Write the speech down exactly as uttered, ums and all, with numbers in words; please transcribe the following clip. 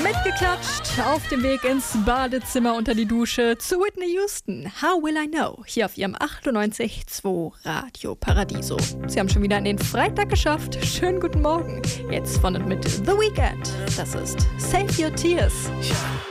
Mitgeklatscht auf dem Weg ins Badezimmer unter die Dusche zu Whitney Houston. How Will I Know? Hier auf ihrem achtundneunzig Komma zwei Radio Paradiso. Sie haben schon wieder an den Freitag geschafft. Schönen guten Morgen. Jetzt von und mit The Weeknd. Das ist Save Your Tears.